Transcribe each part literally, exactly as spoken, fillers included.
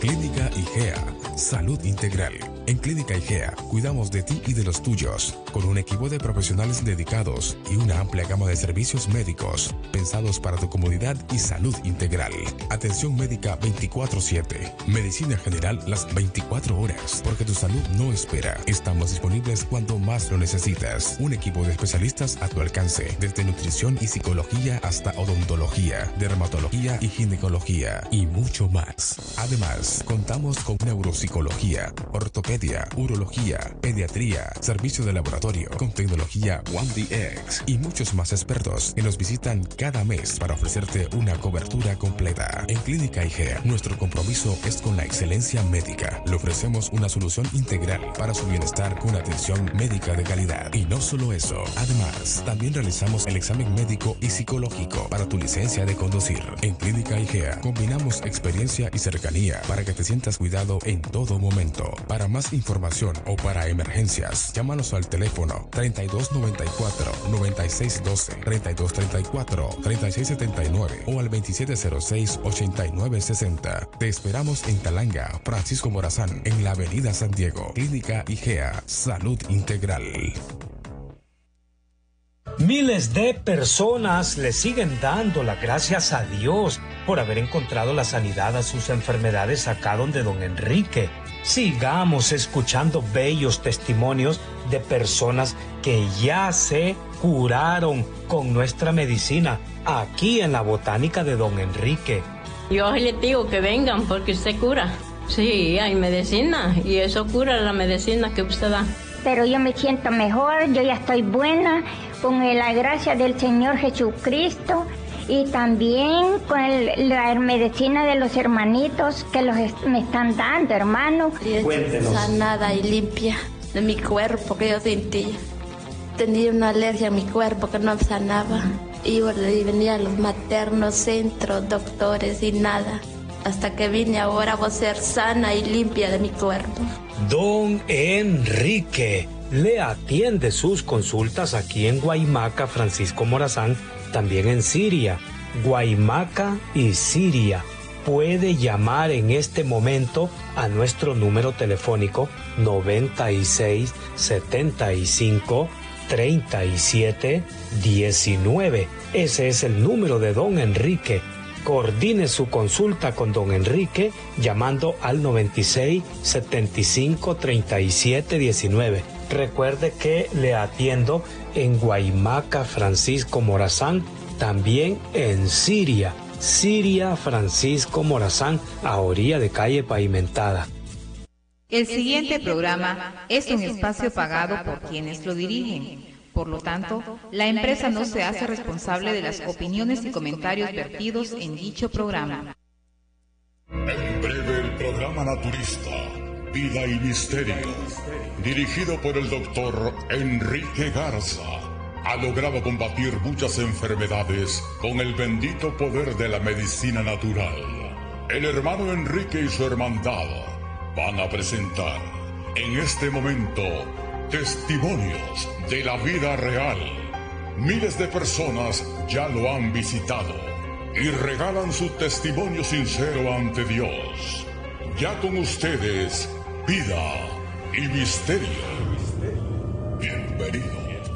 Clínica IGEA, Salud Integral. En Clínica IGEA cuidamos de ti y de los tuyos, con un equipo de profesionales dedicados y una amplia gama de servicios médicos pensados para tu comodidad y salud integral. Atención médica veinticuatro siete, medicina general las veinticuatro horas, porque tu salud no espera. Estamos disponibles cuando más lo necesitas. Un equipo de especialistas a tu alcance, desde nutrición y psicología hasta odontología, dermatología y ginecología y mucho más. Además, contamos con neuropsicología, ortopedia, urología, pediatría, servicio de laboratorio con tecnología One D X y muchos más expertos que nos visitan cada mes para ofrecerte una cobertura completa. En Clínica IGEA, nuestro compromiso es con la excelencia médica. Le ofrecemos una solución integral para su bienestar con atención médica de calidad. Y no solo eso, además, también realizamos el examen médico y psicológico para tu licencia de conducir. En Clínica IGEA combinamos experiencia y cercanía para que te sientas cuidado en todo momento. Para más información o para emergencias, llámanos al teléfono treinta y dos noventa y cuatro, noventa y seis doce, treinta y dos treinta y cuatro, treinta y seis setenta y nueve o al veintisiete cero seis, ochenta y nueve sesenta. Te esperamos en Talanga, Francisco Morazán, en la Avenida San Diego. Clínica IGEA, Salud Integral. Miles de personas le siguen dando las gracias a Dios por haber encontrado la sanidad a sus enfermedades acá donde don Enrique. Sigamos escuchando bellos testimonios de personas que ya se curaron con nuestra medicina aquí en la botánica de don Enrique. Yo les digo que vengan porque usted cura. Sí, hay medicina y eso cura la medicina que usted da. Pero yo me siento mejor, yo ya estoy buena con la gracia del Señor Jesucristo y también con el, la medicina de los hermanitos que los est- me están dando, hermano. Cuéntenos. Sanada y limpia de mi cuerpo que yo sentía. Tenía una alergia en mi cuerpo que no sanaba. Y venía a los maternos, centros, doctores y nada. Hasta que vine ahora a ser sana y limpia de mi cuerpo. Don Enrique le atiende sus consultas aquí en Guaymaca, Francisco Morazán, también en Siria. Guaymaca y Siria. Puede llamar en este momento a nuestro número telefónico noventa y seis, setenta y cinco, treinta y siete, diecinueve. Ese es el número de don Enrique. Coordine su consulta con don Enrique llamando al noventa y seis, setenta y cinco, treinta y siete, diecinueve. Recuerde que le atiendo en Guaymaca, Francisco Morazán, también en Siria. Siria, Francisco Morazán, a orilla de calle pavimentada. El siguiente programa es un espacio pagado por quienes lo dirigen. Por lo tanto, la empresa no se hace responsable de las opiniones y comentarios vertidos en dicho programa. En breve el programa naturista, Vida y Misterio, dirigido por el doctor Enrique Garza, ha logrado combatir muchas enfermedades con el bendito poder de la medicina natural. El hermano Enrique y su hermandad van a presentar en este momento testimonios de la vida real. Miles de personas ya lo han visitado y regalan su testimonio sincero ante Dios. Ya con ustedes, Vida y Misterio. Bienvenidos.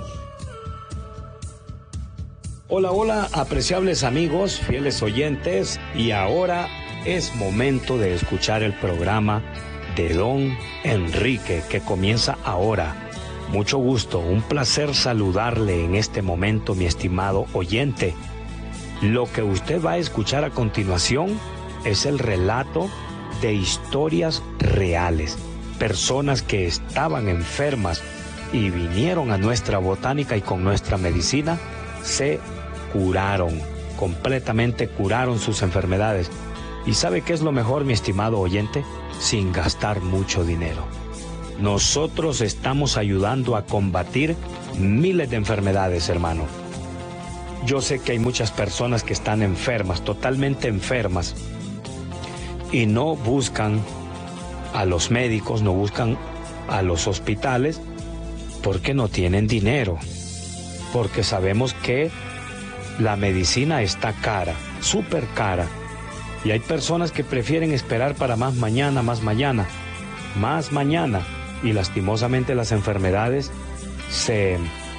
Hola, hola, apreciables amigos, fieles oyentes, y ahora es momento de escuchar el programa de don Enrique, que comienza ahora. Mucho gusto, un placer saludarle en este momento, mi estimado oyente. Lo que usted va a escuchar a continuación es el relato de historias reales, personas que estaban enfermas y vinieron a nuestra botánica y con nuestra medicina se curaron, completamente curaron sus enfermedades. ¿Y sabe qué es lo mejor, mi estimado oyente? Sin gastar mucho dinero. Nosotros estamos ayudando a combatir miles de enfermedades, hermano. Yo sé que hay muchas personas que están enfermas, totalmente enfermas, y no buscan a los médicos, no buscan a los hospitales, porque no tienen dinero, porque sabemos que la medicina está cara, súper cara, Y hay personas que prefieren esperar para más mañana, más mañana, más mañana. Y lastimosamente las enfermedades se,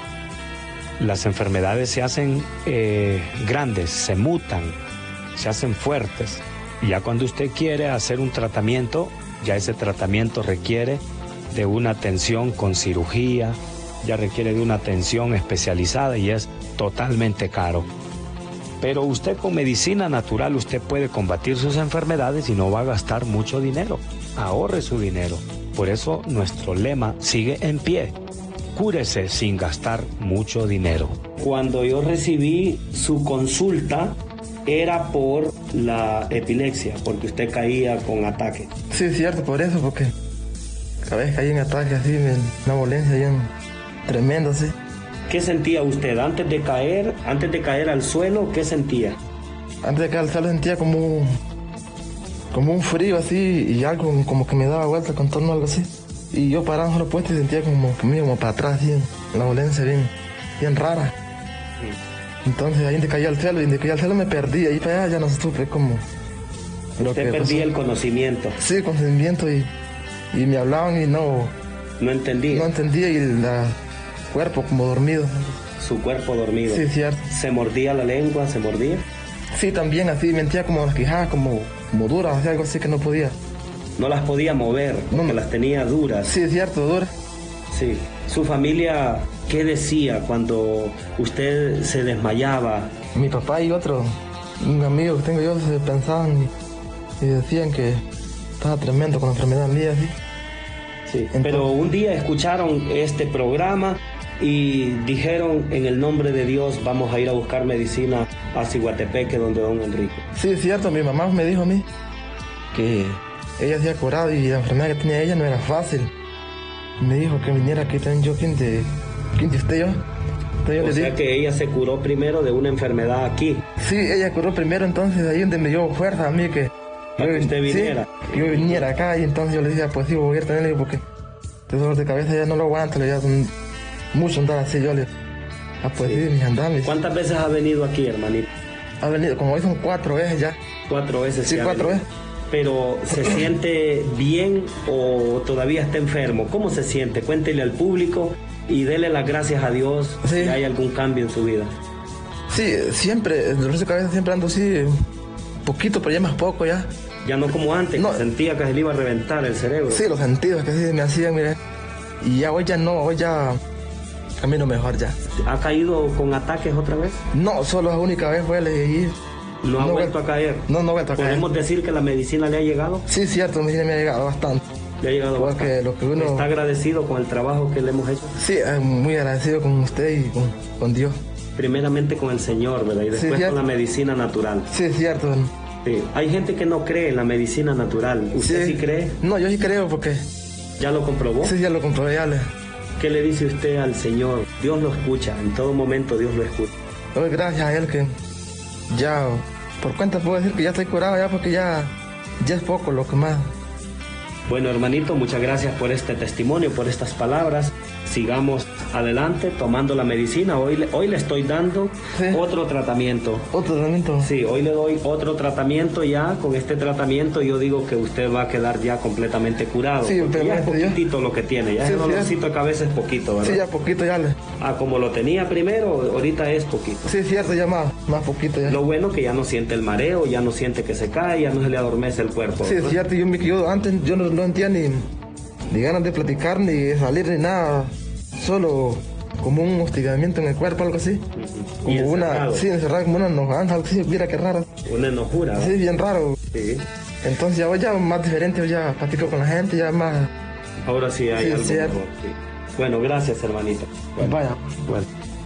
las enfermedades se hacen eh, grandes, se mutan, se hacen fuertes. Y ya cuando usted quiere hacer un tratamiento, ya ese tratamiento requiere de una atención con cirugía, ya requiere de una atención especializada y es totalmente caro. Pero usted con medicina natural, usted puede combatir sus enfermedades y no va a gastar mucho dinero. Ahorre su dinero. Por eso nuestro lema sigue en pie. Cúrese sin gastar mucho dinero. Cuando yo recibí su consulta, era por la epilepsia, porque usted caía con ataque. Sí, es cierto, por eso, porque cada vez caí en ataque así, una dolencia bien tremenda, sí. ¿Qué sentía usted antes de caer, antes de caer al suelo? ¿Qué sentía? Antes de caer al suelo sentía como, como un frío así y algo como que me daba vuelta con torno a algo así. Y yo parado en los puestos y sentía como, como, como para atrás, así, una dolencia bien, bien rara. Sí. Entonces ahí donde caí al suelo y donde caí al suelo me perdí, ahí para allá ya no supe cómo. Usted perdía el conocimiento. Sí, conocimiento y, y me hablaban y no... No entendía. No entendía y la... cuerpo como dormido. Su cuerpo dormido. Sí, cierto. ¿Se mordía la lengua? ¿Se mordía? Sí, también así, mentía como las quijadas, como, como duras, así, algo así que no podía. No las podía mover, porque no, las tenía duras. Sí, es cierto, duras. Sí. ¿Su familia qué decía cuando usted se desmayaba? Mi papá y otro, un amigo que tengo yo, se pensaban y, y decían que estaba tremendo con la enfermedad mía, así. Sí, entonces, pero un día escucharon este programa y dijeron, en el nombre de Dios vamos a ir a buscar medicina a Ciguatepeque, donde don Enrique. Sí, es cierto, mi mamá me dijo a mí que ella se había curado y la enfermedad que tenía ella no era fácil. Me dijo que viniera aquí también yo, ¿quién de, quién de usted yo? Entonces, yo o le sea dije, que ella se curó primero de una enfermedad aquí. Sí, ella curó primero, entonces ahí donde me dio fuerza a mí que... Para que usted viniera. Sí, yo viniera acá y entonces yo le decía, pues sí, voy a ir también, porque el dolor de cabeza ya no lo aguanto, ya son mucho andar así, yo le... Ah, pues sí, sí mis andames. ¿Cuántas veces ha venido aquí, hermanito? Ha venido, como hoy son cuatro veces ya. Cuatro veces. Sí, cuatro veces. Pero, ¿se siente bien o todavía está enfermo? ¿Cómo se siente? Cuéntele al público y dele las gracias a Dios sí. Si hay algún cambio en su vida. Sí, siempre, el dolor de cabeza siempre ando así, poquito, pero ya más poco ya. Ya no como antes, no. Que sentía que se le iba a reventar el cerebro. Sí, los sentidos que sí me hacían, mire. Y ya hoy ya no, hoy ya camino mejor ya. ¿Ha caído con ataques otra vez? No, solo la única vez fue elegir. ¿No ha no vuelto a caer? No, no ha vuelto a caer. ¿Podemos decir que la medicina le ha llegado? Sí, cierto, la medicina me ha llegado bastante. Le ha llegado Porque bastante. Lo que uno... ¿Está agradecido con el trabajo que le hemos hecho? Sí, muy agradecido con usted y con, con Dios. Primeramente con el Señor, ¿verdad? Y después sí, con la medicina natural. Sí, es cierto. Sí. Hay gente que no cree en la medicina natural. ¿Usted sí, sí cree? No, yo sí creo porque... ¿Ya lo comprobó? Sí, ya lo comprobé, ya le... ¿Qué le dice usted al Señor? Dios lo escucha, en todo momento Dios lo escucha. Doy gracias a Él que ya, por cuenta puedo decir que ya estoy curado ya porque ya, ya es poco lo que más. Bueno, hermanito, muchas gracias por este testimonio, por estas palabras. Sigamos adelante tomando la medicina. Hoy le, hoy le estoy dando sí. otro tratamiento. ¿Otro tratamiento? Sí, hoy le doy otro tratamiento ya. Con este tratamiento yo digo que usted va a quedar ya completamente curado. Sí, pero ya es poquitito yo... lo que tiene. Ya sí, el dolorcito de cabeza es poquito, ¿verdad? Sí, ya poquito ya le... Ah, como lo tenía primero, ahorita es poquito. Sí, es cierto, ya más, más poquito ya. Lo bueno que ya no siente el mareo, ya no siente que se cae, ya no se le adormece el cuerpo. Sí, ¿verdad? Es cierto, yo, me, yo antes yo no, no sentía ni, ni ganas de platicar, ni salir, ni nada. Solo como un hostigamiento en el cuerpo, algo así. Uh-huh. Como una, sí, encerrado, como una enojanza, algo así, mira qué raro. Una enojura. Sí, bien raro. Sí. Entonces ya voy ya más diferente, ya platico con la gente, ya más... Ahora sí hay sí, algo sí, mejor, sí. Bueno, gracias, hermanito. Bueno, vaya. Bueno.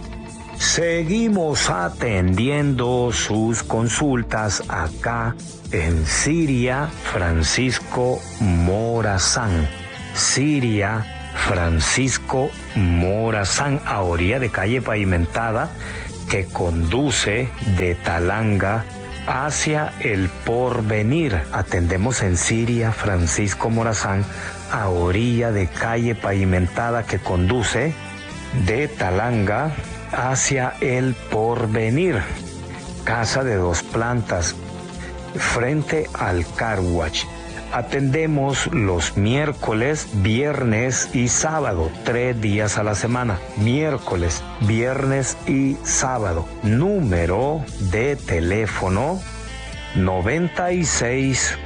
Seguimos atendiendo sus consultas acá en Siria Francisco Morazán. Siria Francisco Morazán, a orilla de calle pavimentada que conduce de Talanga hacia el Porvenir. Atendemos en Siria Francisco Morazán, a orilla de calle pavimentada que conduce de Talanga hacia el Porvenir. Casa de dos plantas. frente al Car Wash. Atendemos los miércoles, viernes y sábado, tres días a la semana. Miércoles, viernes y sábado. Número de teléfono noventa y seis,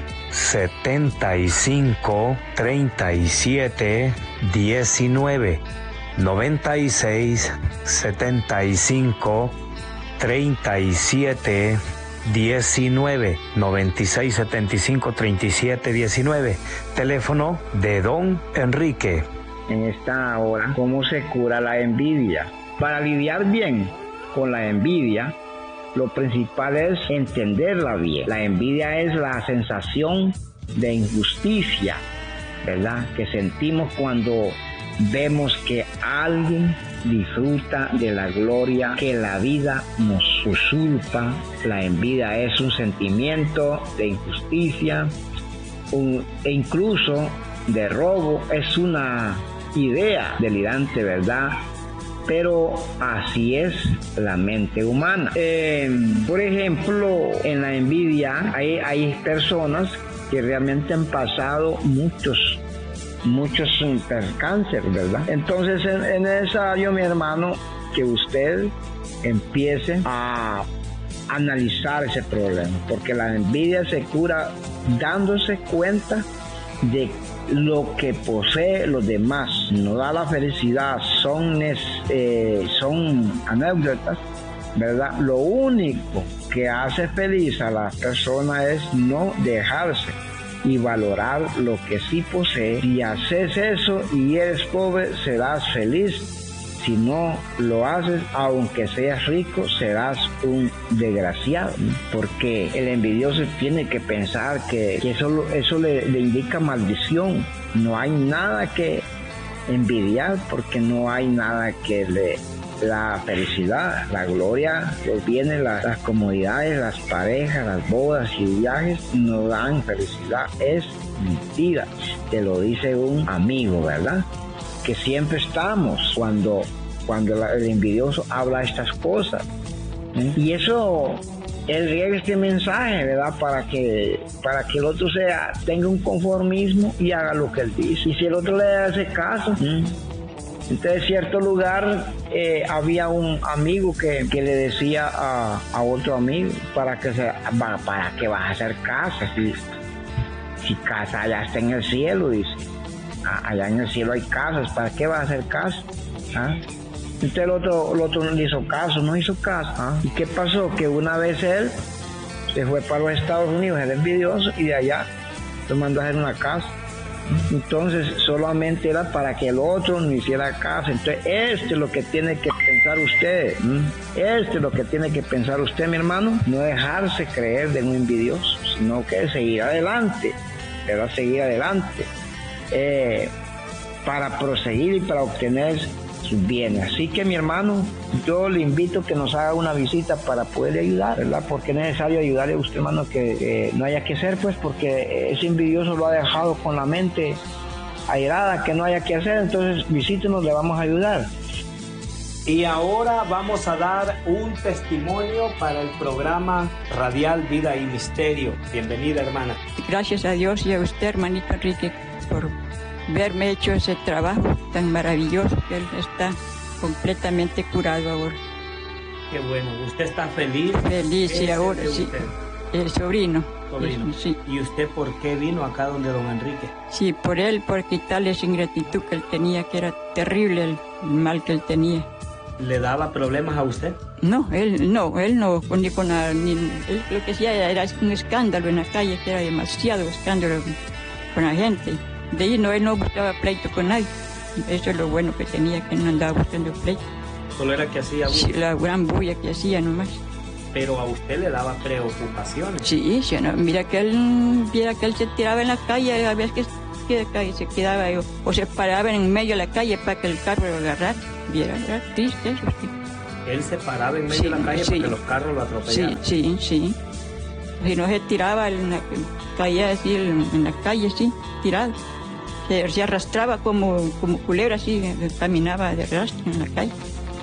setenta y cinco, treinta y siete, diecinueve. noventa y seis, setenta y cinco, treinta y siete, diecinueve. noventa y seis, setenta y cinco, treinta y siete, diecinueve. Teléfono de Don Enrique. En esta hora, ¿cómo se cura la envidia? Para lidiar bien con la envidia, lo principal es entenderla bien. La envidia es la sensación de injusticia, ¿verdad?, que sentimos cuando vemos que alguien disfruta de la gloria que la vida nos usurpa. La envidia es un sentimiento de injusticia un, e incluso de robo. Es una idea delirante, ¿verdad? Pero así es la mente humana. Eh, por ejemplo, en la envidia hay, hay personas que realmente han pasado muchos muchos percances, ¿verdad? Entonces es, es necesario, mi hermano, que usted empiece a analizar ese problema, porque la envidia se cura dándose cuenta de lo que posee los demás. No da la felicidad, son, eh, son anécdotas, ¿verdad? Lo único que hace feliz a la persona es no dejarse y valorar lo que sí posee. Si haces eso y eres pobre, serás feliz. Si no lo haces, aunque seas rico, serás un desgraciado, porque el envidioso tiene que pensar que, que eso, eso le, le indica maldición. No hay nada que envidiar, porque no hay nada que le... La felicidad, la gloria, los bienes, las, las comodidades, las parejas, las bodas y viajes no dan felicidad. Es mentira. Te lo dice un amigo, ¿verdad? Que siempre estamos cuando, cuando la, el envidioso habla estas cosas. ¿Eh? Y eso, él riega este mensaje, ¿verdad? Para que, para que el otro sea, tenga un conformismo y haga lo que él dice. Y si el otro le hace caso... ¿eh? Entonces, en cierto lugar eh, había un amigo que, que le decía a, a otro amigo, para que se, para, para que vas a hacer casa, si, si casa allá está en el cielo, dice, allá en el cielo hay casas, ¿para qué vas a hacer casa? ¿Ah? Entonces el otro, el otro no le hizo caso, no hizo caso. ¿Ah? ¿Y qué pasó? Que una vez él se fue para los Estados Unidos, era envidioso, y de allá lo mandó a hacer una casa. Entonces solamente era para que el otro no hiciera caso. Entonces esto es lo que tiene que pensar usted. Esto es lo que tiene que pensar usted, mi hermano. No dejarse creer de un envidioso, sino que seguir adelante, pero seguir adelante eh, para proseguir y para obtener sus bienes. Así que, mi hermano, yo le invito a que nos haga una visita para poderle ayudar, ¿verdad? Porque es necesario ayudarle a usted, hermano, que eh, no haya que hacer, pues, porque ese envidioso lo ha dejado con la mente airada, que no haya que hacer. Entonces visítenos, le vamos a ayudar. Y ahora vamos a dar un testimonio para el programa radial Vida y Misterio. Bienvenida, hermana. Gracias a Dios y a usted, hermanito Enrique, por verme hecho ese trabajo tan maravilloso, que él está completamente curado ahora. Qué bueno. ¿Usted está feliz? Feliz, y ahora sí. El sobrino. Sobrino. Sí. ¿Y usted por qué vino acá donde don Enrique? Sí, por él, por quitarle esa ingratitud que él tenía, que era terrible el mal que él tenía. ¿Le daba problemas a usted? No, él no, él no, ni con la, ni, él, lo que hacía era un escándalo en la calle, que era demasiado escándalo con la gente. De ahí no, él no buscaba pleito con nadie. Eso es lo bueno que tenía, que no andaba buscando pleito. Solo era que hacía bulla. Sí, la gran bulla que hacía nomás. Pero a usted le daba preocupaciones. Sí, sí, no, mira que él, mira que él se tiraba en la calle, a veces que, que se quedaba o, o se paraba en medio de la calle para que el carro lo agarrara. Viera, era triste eso. Sí. Él se paraba en medio sí, de la calle sí, para que los carros lo atropellaran. Sí, sí, sí. Si no se tiraba, en la, caía así en, en la calle, sí, tirado. Se, se arrastraba como, como culebra, así, caminaba de rastro en la calle.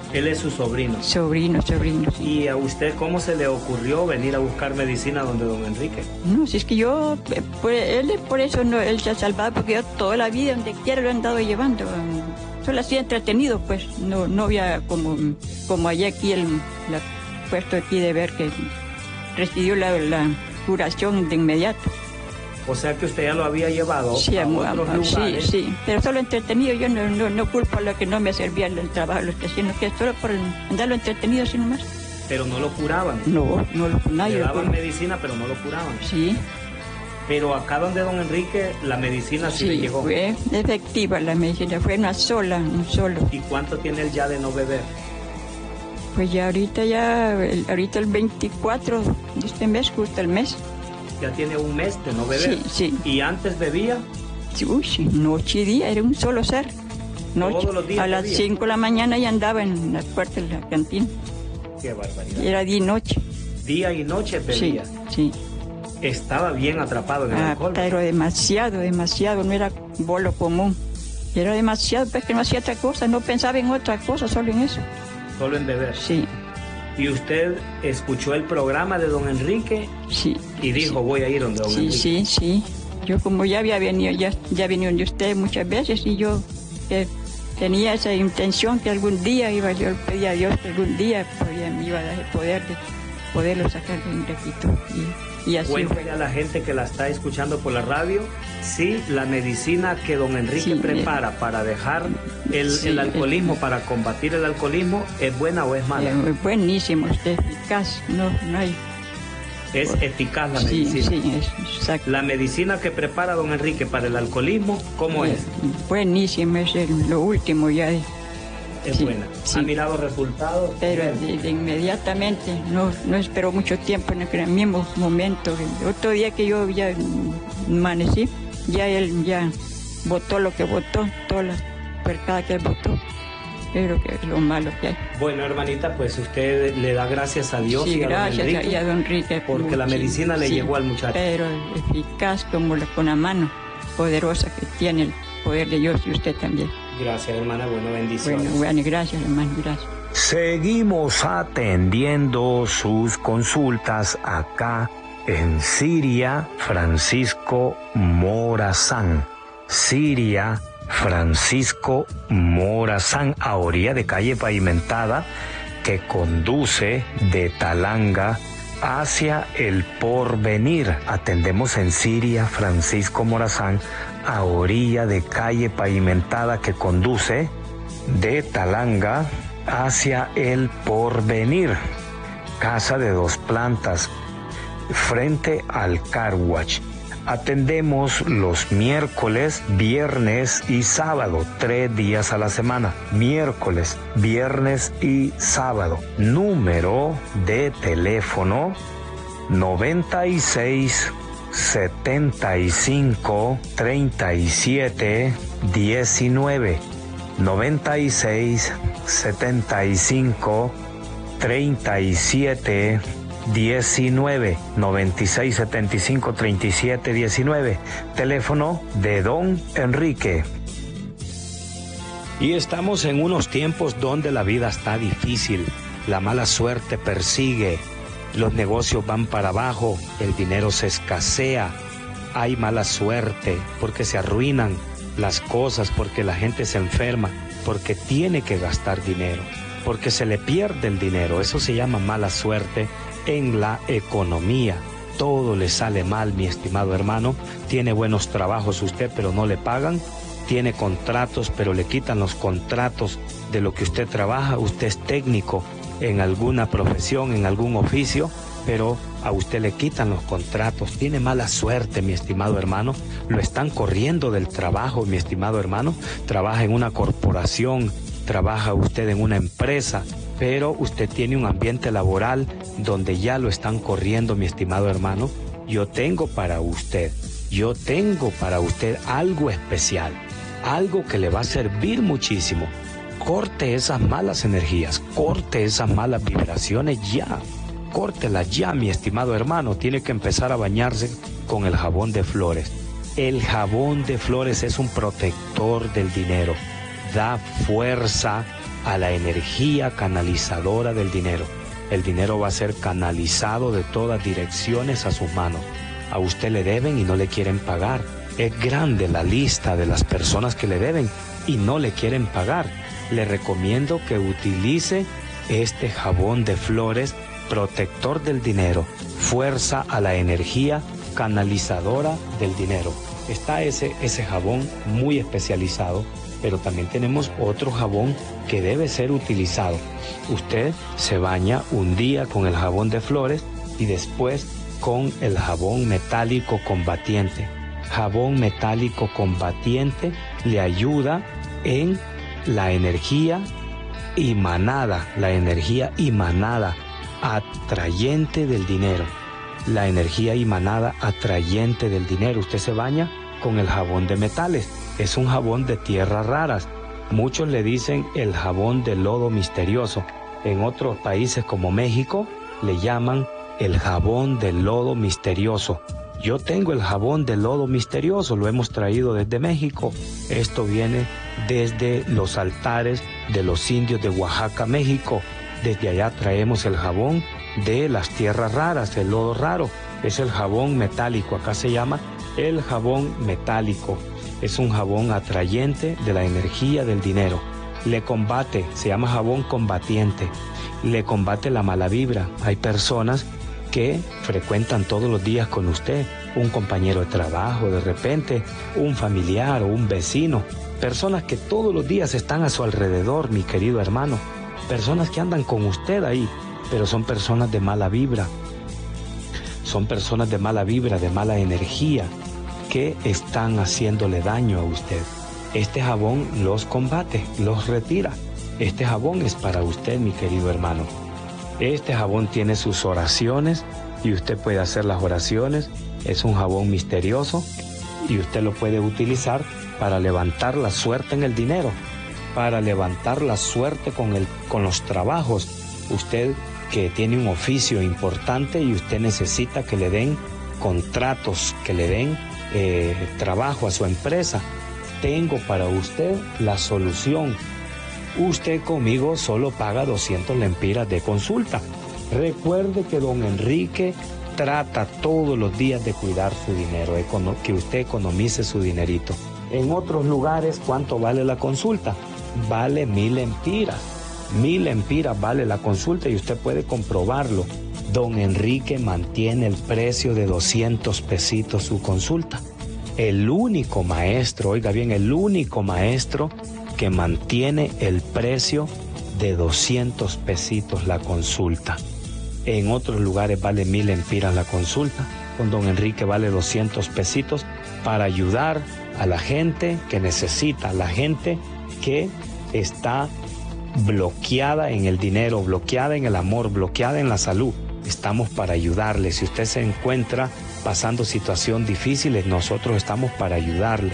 Él es su sobrino. Sobrino, sobrino. Sí. ¿Y a usted cómo se le ocurrió venir a buscar medicina donde don Enrique? No, si es que yo, por, él por eso no, él se ha salvado, porque yo toda la vida, donde quiera, lo he andado llevando. Solo así entretenido, pues, no, no había como, como allá aquí, el la, puesto aquí de ver que recibió la, la curación de inmediato. O sea que usted ya lo había llevado sí, a, a otros sí, lugares. Sí, sí, pero solo entretenido. Yo no, no, no culpo a lo que no me servía el trabajo, lo que sino que solo por andarlo entretenido así nomás. Pero no lo curaban. No, no lo nadie Le daban lo medicina, pero no lo curaban. Sí. Pero acá donde don Enrique, la medicina sí, sí le llegó. Fue efectiva la medicina, fue una sola, un solo. ¿Y cuánto tiene él ya de no beber? Pues ya ahorita, ya, el, ahorita el veinticuatro de este mes, justo el mes. Ya tiene un mes de no beber. Sí, sí. ¿Y antes bebía? Uy, sí, noche y día, era un solo ser. Noche. Todos los días a las bebía. cinco de la mañana ya andaba en la puerta de la cantina. Qué barbaridad. Y era día y noche. Día y noche bebía. Sí, sí. Estaba bien atrapado en el ah, alcohol. Pero demasiado, demasiado, no era bolo común. Era demasiado, pues que no hacía otra cosa, no pensaba en otra cosa, solo en eso. Solo en beber. Sí. ¿Y usted escuchó el programa de don Enrique? Sí. Y dijo, sí. voy a ir donde don sí, Enrique. Sí, sí, sí. Yo como ya había venido, ya, ya venido de usted muchas veces y yo eh, tenía esa intención que algún día iba, yo pedía a Dios que algún día podía, me iba a dar el poder de poderlo sacar de un requito. Y, y así Cuéntale fue. a la gente que la está escuchando por la radio, si la medicina que don Enrique Sí, prepara eh, para dejar el, sí, el alcoholismo, eh, para combatir el alcoholismo, ¿es buena o es mala? Eh, buenísimo, es eficaz, no, no hay. Es eficaz la sí, medicina. Sí, es exacto. La medicina que prepara don Enrique para el alcoholismo, ¿cómo eh, es? Buenísimo, es el, lo último ya. De, es sí, buena. Sí. ¿Ha mirado resultados? Pero de, de inmediatamente, no, no esperó mucho tiempo en el, en el mismo momento. El otro día que yo ya amanecí, ya él ya votó lo que votó, todas las percadas que él votó. Pero que es lo malo que hay. Bueno, hermanita, pues usted le da gracias a Dios sí, y a gracias don Enrique. Y a don Enrique. Porque sí, la medicina le sí, llegó al muchacho. Pero eficaz como la, con la mano poderosa que tiene el poder de Dios y usted también. Gracias, hermana. Bueno, bendiciones. Bueno, bueno, gracias, hermano, gracias. Seguimos atendiendo sus consultas acá en Siria Francisco Morazán. Siria Francisco Morazán, a orilla de calle pavimentada que conduce de Talanga hacia el Porvenir. Atendemos en Siria Francisco Morazán, a orilla de calle pavimentada que conduce de Talanga hacia el Porvenir. Casa de dos plantas, frente al Car Wash. Atendemos los miércoles, viernes y sábado, tres días a la semana. Miércoles, viernes y sábado. Número de teléfono noventa y seis, setenta y cinco, treinta y siete, diecinueve. noventa y seis, setenta y cinco, treinta y siete, diecinueve. noventa y seis, setenta y cinco, treinta y siete, diecinueve. Teléfono de don Enrique. Y estamos en unos tiempos donde la vida está difícil, la mala suerte persigue, los negocios van para abajo, el dinero se escasea, hay mala suerte porque se arruinan las cosas, porque la gente se enferma, porque tiene que gastar dinero, porque se le pierde el dinero. Eso se llama mala suerte en la economía. Todo le sale mal, mi estimado hermano. Tiene buenos trabajos usted, pero no le pagan. Tiene contratos, pero le quitan los contratos de lo que usted trabaja. Usted es técnico en alguna profesión, en algún oficio, pero a usted le quitan los contratos. Tiene mala suerte, mi estimado hermano. Lo están corriendo del trabajo, mi estimado hermano. Trabaja en una corporación, trabaja usted en una empresa, pero usted tiene un ambiente laboral donde ya lo están corriendo, mi estimado hermano. Yo tengo para usted, yo tengo para usted algo especial, algo que le va a servir muchísimo. Corte esas malas energías, corte esas malas vibraciones ya, córtelas ya, mi estimado hermano. Tiene que empezar a bañarse con el jabón de flores. El jabón de flores es un protector del dinero, da fuerza a la energía canalizadora del dinero. El dinero va a ser canalizado de todas direcciones a sus manos. A usted le deben y no le quieren pagar. Es grande la lista de las personas que le deben y no le quieren pagar. Le recomiendo que utilice este jabón de flores protector del dinero, fuerza a la energía canalizadora del dinero. Está ese, ese jabón muy especializado, pero también tenemos otro jabón que debe ser utilizado. Usted se baña un día con el jabón de flores y después con el jabón metálico combatiente. Jabón metálico combatiente le ayuda en la energía emanada, la energía emanada atrayente del dinero. La energía emanada atrayente del dinero. Usted se baña con el jabón de metales. Es un jabón de tierras raras. Muchos le dicen el jabón de lodo misterioso. En otros países como México le llaman el jabón de lodo misterioso. Yo tengo el jabón de lodo misterioso, lo hemos traído desde México. Esto viene desde los altares de los indios de Oaxaca, México. Desde allá traemos el jabón de las tierras raras, el lodo raro. Es el jabón metálico, acá se llama el jabón metálico. Es un jabón atrayente de la energía del dinero. Le combate, se llama jabón combatiente. Le combate la mala vibra. Hay personas que frecuentan todos los días con usted, un compañero de trabajo, de repente un familiar o un vecino, personas que todos los días están a su alrededor, mi querido hermano, personas que andan con usted ahí, pero son personas de mala vibra, son personas de mala vibra, de mala energía, que están haciéndole daño a usted. Este jabón los combate, los retira. Este jabón es para usted, mi querido hermano. Este jabón tiene sus oraciones y usted puede hacer las oraciones. Es un jabón misterioso y usted lo puede utilizar para levantar la suerte en el dinero, para levantar la suerte con, el, con los trabajos. Usted que tiene un oficio importante y usted necesita que le den contratos, que le den eh, trabajo a su empresa. Tengo para usted la solución. Usted conmigo solo paga doscientos lempiras de consulta. Recuerde que don Enrique trata todos los días de cuidar su dinero, que usted economice su dinerito. En otros lugares, ¿cuánto vale la consulta? Vale mil lempiras. Mil lempiras vale la consulta y usted puede comprobarlo. Don Enrique mantiene el precio de doscientos pesitos su consulta. El único maestro, oiga bien, el único maestro que mantiene el precio de doscientos pesitos la consulta. En otros lugares vale mil lempiras la consulta. Con don Enrique vale doscientos pesitos para ayudar a la gente que necesita, la gente que está bloqueada en el dinero, bloqueada en el amor, bloqueada en la salud. Estamos para ayudarle. Si usted se encuentra pasando situaciones difíciles, nosotros estamos para ayudarle.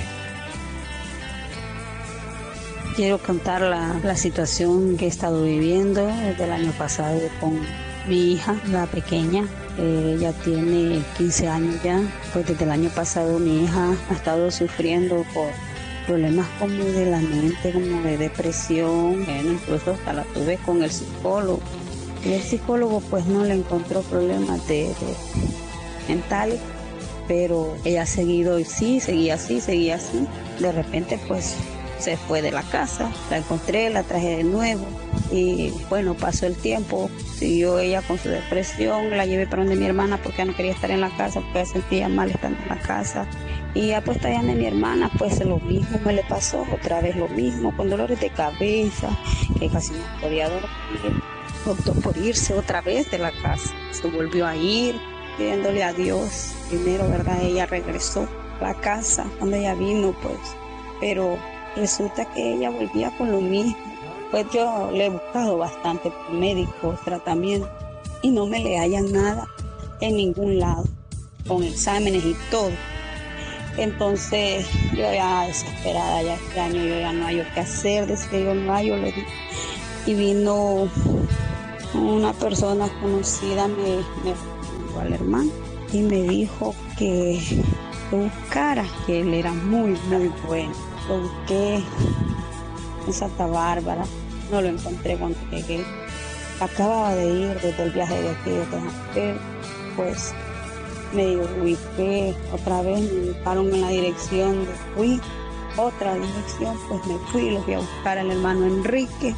Quiero contar la, la situación que he estado viviendo desde el año pasado con mi hija, la pequeña. Eh, ella tiene quince años ya. Pues desde el año pasado mi hija ha estado sufriendo por problemas como de la mente, como de depresión. Bueno, incluso hasta la tuve con el psicólogo. Y el psicólogo pues no le encontró problemas de, de mentales, pero ella ha seguido y sí, seguía así, seguía así. De repente pues se fue de la casa, la encontré, la traje de nuevo y bueno, pasó el tiempo, siguió ella con su depresión, la llevé para donde mi hermana porque no quería estar en la casa, porque se sentía mal estando en la casa. Y ya pues allá de mi hermana, pues lo mismo me le pasó, otra vez lo mismo, con dolores de cabeza, que casi no podía dormir. Optó por irse otra vez de la casa, se volvió a ir, pidiéndole a Dios. Primero, ¿verdad? Ella regresó a la casa cuando ella vino, pues, pero resulta que ella volvía con lo mismo. Pues yo le he buscado bastante médicos, tratamientos, y no me le hallan nada en ningún lado, con exámenes y todo. Entonces yo ya desesperada, ya este año yo ya no hay qué hacer, desde yo no hay, yo le di. Y vino una persona conocida, me, me dijo al hermano, y me dijo que lo buscara, que él era muy, muy bueno. Lo busqué en Santa Bárbara, no lo encontré cuando llegué. Acababa de ir desde el viaje de aquí de Texas, pues me ubiqué otra vez, me ubicaron en la dirección, de fui otra dirección, pues me fui, lo fui a buscar al hermano Enrique,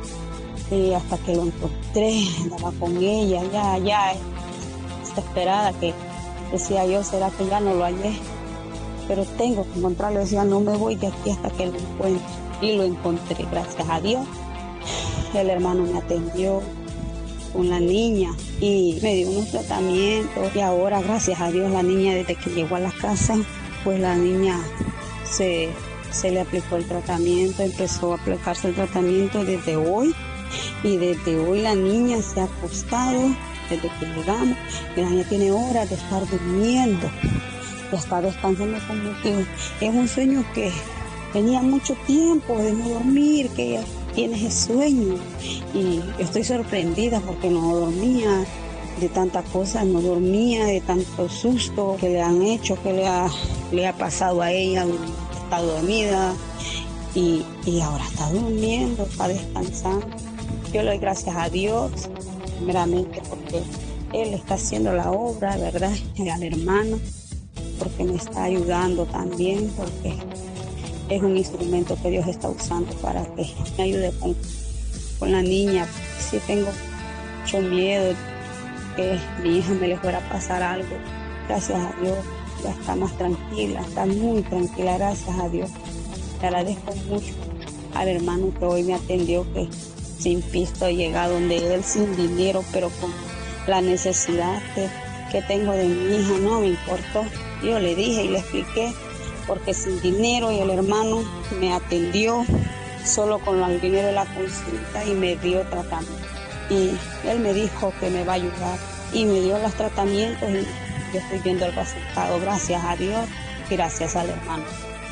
y hasta que lo encontré, andaba con ella, ya, ya, desesperada, que decía yo, ¿será que ya no lo hallé? Pero tengo que encontrarlo, decía, no me voy de aquí hasta que lo encuentre, y lo encontré, gracias a Dios. El hermano me atendió con la niña y me dio unos tratamientos, y ahora, gracias a Dios, la niña desde que llegó a la casa, pues la niña se, se le aplicó el tratamiento, empezó a aplicarse el tratamiento desde hoy, y desde hoy la niña se ha acostado, desde que llegamos, y la niña tiene horas de estar durmiendo, de estar descansando, como que es un sueño que tenía mucho tiempo de no dormir, que ella tiene ese sueño, y estoy sorprendida porque no dormía de tantas cosas, no dormía de tanto susto que le han hecho, que le ha, le ha pasado a ella, está dormida, y, y ahora está durmiendo, está descansando. Yo le doy gracias a Dios, primeramente porque Él está haciendo la obra, ¿verdad? Y al hermano, porque me está ayudando también, porque es un instrumento que Dios está usando para que me ayude con, con la niña. Sí tengo mucho miedo que mi hija me le fuera a pasar algo. Gracias a Dios, ya está más tranquila, está muy tranquila, gracias a Dios. Le agradezco mucho al hermano que hoy me atendió, que sin pisto llega donde él, sin dinero, pero con la necesidad que, que tengo de mi hija, no me importó. Yo le dije y le expliqué, porque sin dinero, y el hermano me atendió solo con el dinero de la consulta y me dio tratamiento. Y él me dijo que me va a ayudar y me dio los tratamientos, y yo estoy viendo el resultado, gracias a Dios y gracias al hermano.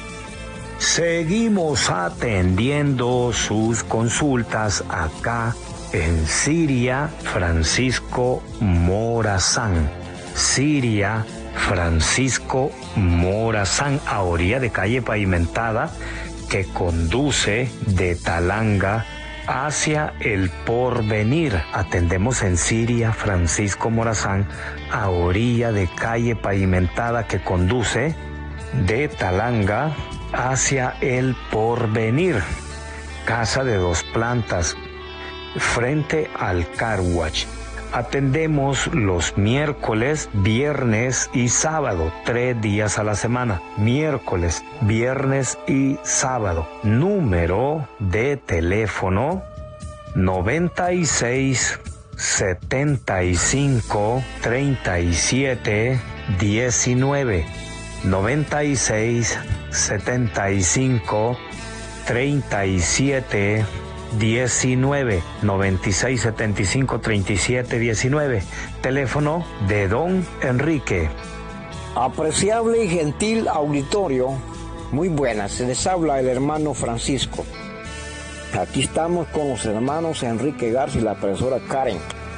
Seguimos atendiendo sus consultas acá en Siria Francisco Morazán. Siria Francisco Morazán, a orilla de calle pavimentada que conduce de Talanga hacia el Porvenir. Atendemos en Siria Francisco Morazán, a orilla de calle pavimentada que conduce de Talanga hacia el Porvenir. Casa de dos plantas, frente al car wash. Atendemos los miércoles, viernes y sábado, tres días a la semana. Miércoles, viernes y sábado. Número de teléfono noventa y seis, setenta y cinco, treinta y siete, diecinueve. noventa y seis, setenta y cinco, treinta y siete, diecinueve. noventa y seis, setenta y cinco, treinta y siete, diecinueve. Teléfono de don Enrique. Apreciable y gentil auditorio, muy buenas, se les habla el hermano Francisco. Aquí estamos con los hermanos Enrique Garza y la profesora Karen.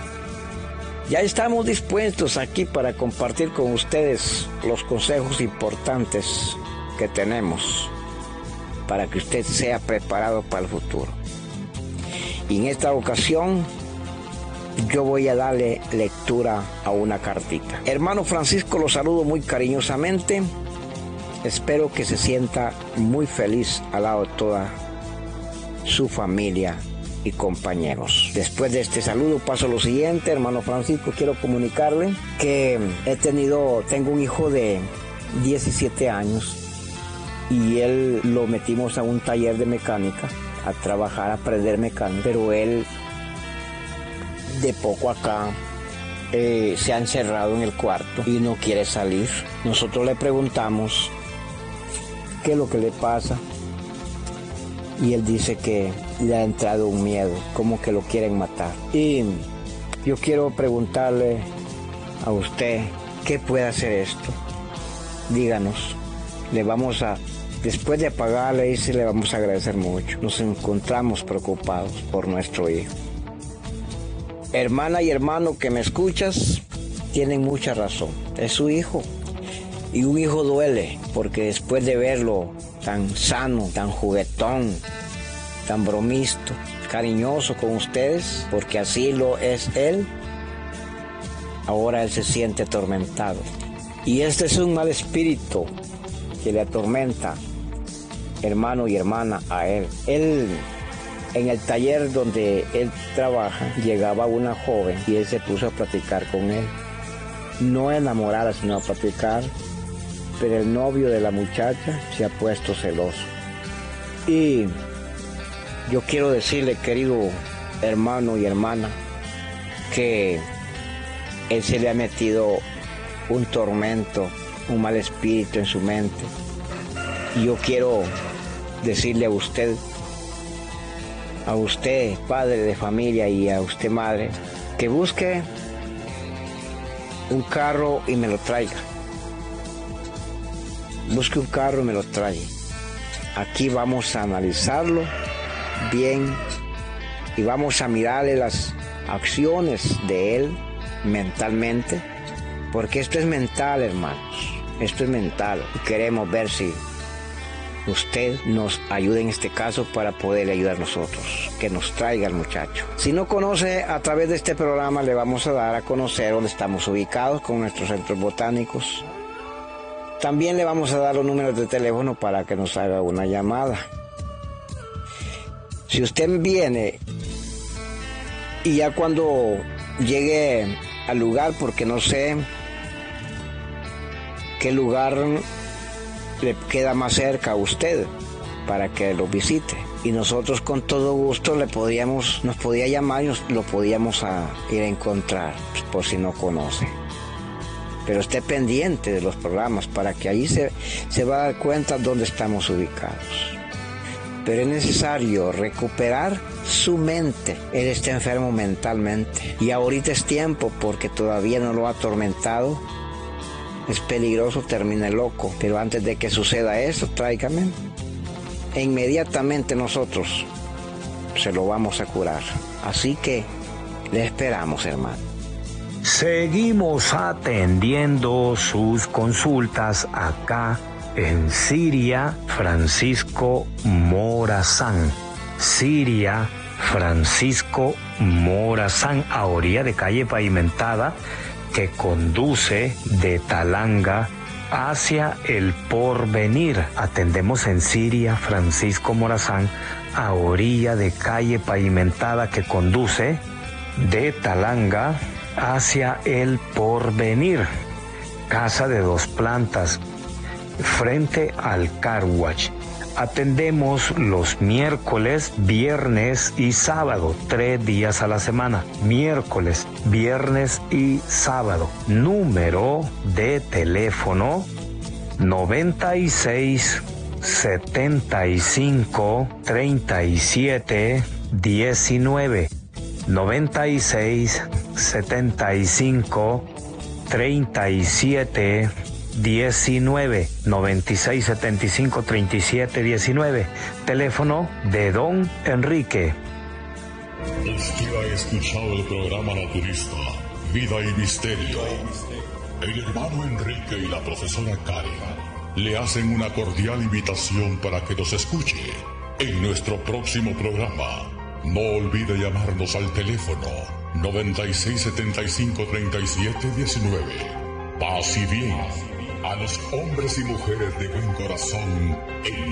Ya estamos dispuestos aquí para compartir con ustedes los consejos importantes que tenemos para que usted sea preparado para el futuro. Y en esta ocasión yo voy a darle lectura a una cartita. Hermano Francisco, lo saludo muy cariñosamente. Espero que se sienta muy feliz al lado de toda su familia y compañeros. Después de este saludo paso a lo siguiente. Hermano Francisco, quiero comunicarle que he tenido, tengo un hijo de diecisiete años y él lo metimos a un taller de mecánica, a trabajar, a aprender mecánica, pero él de poco acá eh, se ha encerrado en el cuarto y no quiere salir. Nosotros le preguntamos qué es lo que le pasa y él dice que le ha entrado un miedo, como que lo quieren matar. Y yo quiero preguntarle a usted, ¿qué puede hacer esto? Díganos, le vamos a, después de pagarle y le vamos a agradecer mucho. Nos encontramos preocupados por nuestro hijo. Hermana y hermano que me escuchas, tienen mucha razón, es su hijo. Y un hijo duele, porque después de verlo tan sano, tan juguetón, tan bromisto, cariñoso con ustedes, porque así lo es él, ahora él se siente atormentado. Y este es un mal espíritu que le atormenta, hermano y hermana, a él. Él, en el taller donde él trabaja, llegaba una joven y él se puso a platicar con él. No enamorada, sino a platicar, pero el novio de la muchacha se ha puesto celoso. Y yo quiero decirle, querido hermano y hermana, que él se le ha metido un tormento, un mal espíritu en su mente. Y yo quiero decirle a usted, a usted, padre de familia, y a usted, madre, que busque un carro y me lo traiga. Busque un carro y me lo trae. Aquí vamos a analizarlo bien y vamos a mirarle las acciones de él mentalmente, porque esto es mental, hermanos, esto es mental, y queremos ver si usted nos ayuda en este caso para poder ayudar a nosotros, que nos traiga el muchacho. Si no conoce, a través de este programa le vamos a dar a conocer dónde estamos ubicados con nuestros centros botánicos. También le vamos a dar los números de teléfono para que nos haga una llamada. Si usted viene y ya cuando llegue al lugar, porque no sé qué lugar le queda más cerca a usted para que lo visite, y nosotros con todo gusto le podíamos, nos podía llamar y nos, lo podíamos a ir a encontrar, pues, por si no conoce. Pero esté pendiente de los programas para que ahí se, se va a dar cuenta dónde estamos ubicados. Pero es necesario recuperar su mente. Él está enfermo mentalmente y ahorita es tiempo, porque todavía no lo ha atormentado. Es peligroso, termine loco. Pero antes de que suceda eso, tráigame. E inmediatamente nosotros se lo vamos a curar. Así que le esperamos, hermano. Seguimos atendiendo sus consultas acá en Siria Francisco Morazán. Siria Francisco Morazán, a orilla de calle pavimentada que conduce de Talanga hacia el Porvenir. Atendemos en Siria Francisco Morazán, a orilla de calle pavimentada que conduce de Talanga hacia el Porvenir. Casa de dos plantas, frente al Car Wash. Atendemos los miércoles, viernes y sábado, tres días a la semana. Miércoles, viernes y sábado. Número de teléfono noventa y seis, setenta y cinco, treinta y siete, diecinueve. noventa y seis, setenta y cinco, treinta y siete, diecinueve. noventa y seis, setenta y cinco, treinta y siete, diecinueve. Teléfono de Don Enrique. Usted ha escuchado el programa naturista Vida y Misterio. El hermano Enrique y la profesora Karen le hacen una cordial invitación para que nos escuche en nuestro próximo programa. No olvide llamarnos al teléfono noventa y seis, setenta y cinco, treinta y siete, diecinueve. Paz y bien a los hombres y mujeres de buen corazón en